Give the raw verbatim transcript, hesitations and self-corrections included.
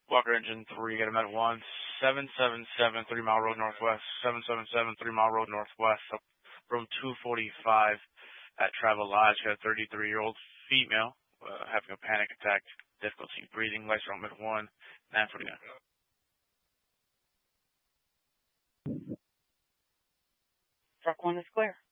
Walker Engine three, got him at one, seven seven seven, three Mile Road Northwest, seven seven seven, three Mile Road Northwest, up room two forty-five at Travel Lodge. Got a thirty-three-year-old female uh, having a panic attack, difficulty breathing, lights are on mid one, nine forty-nine. Truck one is clear.